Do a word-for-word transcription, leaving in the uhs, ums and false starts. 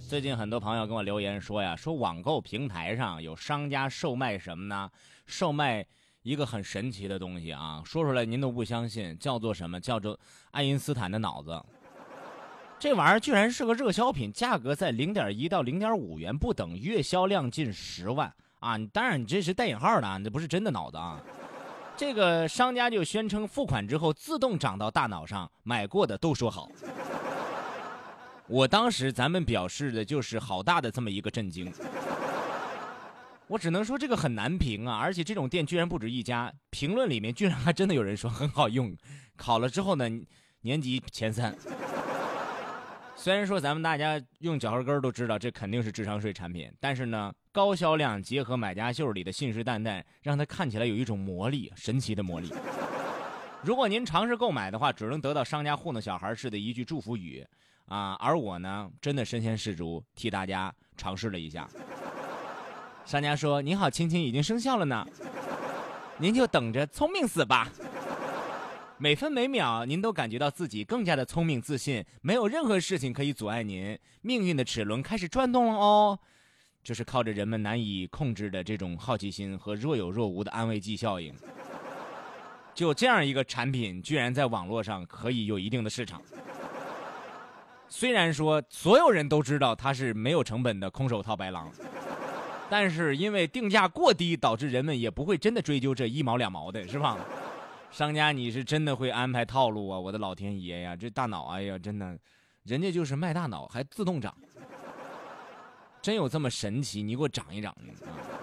最近很多朋友跟我留言说呀，说网购平台上有商家售卖什么呢？售卖一个很神奇的东西啊，说出来您都不相信，叫做什么？叫做爱因斯坦的脑子。这玩意儿居然是个热销品，价格在零点一到零点五元不等，月销量近十万啊！当然，你这是带引号的啊，这不是真的脑子啊。这个商家就宣称付款之后自动长到大脑上，买过的都说好。我当时咱们表示的就是好大的这么一个震惊，我只能说这个很难评啊，而且这种店居然不止一家，评论里面居然还真的有人说很好用，考了之后呢，年级前三。虽然说咱们大家用脚后跟都知道这肯定是智商税产品，但是呢，高销量结合买家秀里的信誓旦旦，让它看起来有一种魔力，神奇的魔力。如果您尝试购买的话，只能得到商家糊弄小孩式的一句祝福语啊！而我呢，真的身先士卒，替大家尝试了一下。商家说：“您好，亲亲已经生效了呢，您就等着聪明死吧。”每分每秒，您都感觉到自己更加的聪明自信，没有任何事情可以阻碍您，命运的齿轮开始转动了哦。就是靠着人们难以控制的这种好奇心和若有若无的安慰剂效应。就这样一个产品居然在网络上可以有一定的市场，虽然说所有人都知道它是没有成本的空手套白狼，但是因为定价过低，导致人们也不会真的追究这一毛两毛的，是吧？商家你是真的会安排套路啊，我的老天爷呀，这大脑哎呀，真的人家就是卖大脑还自动长，真有这么神奇？你给我长一长啊！